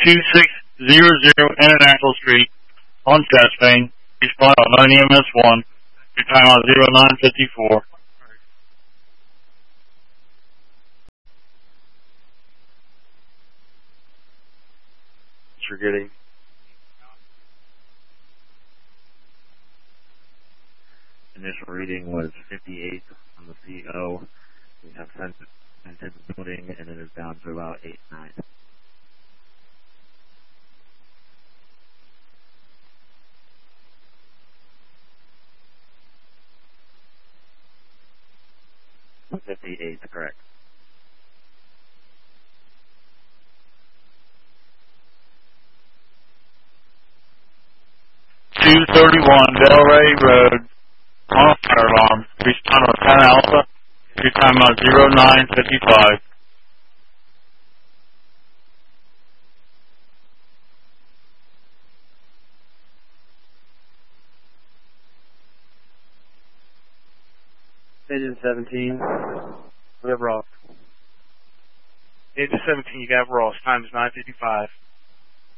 2600 International Street on Chastain. Respond on 9 EMS1. Your time on 0954. You're getting. Initial reading was 58 on the CO. We have sent into the building, and it is down to about 8-9. $58, correct. Delray Road on a fire alarm. Respond on 10 Alpha. Your time on 0955. Agent 17. We have Ross. Agent 17, you got Ross. Time is 9:55.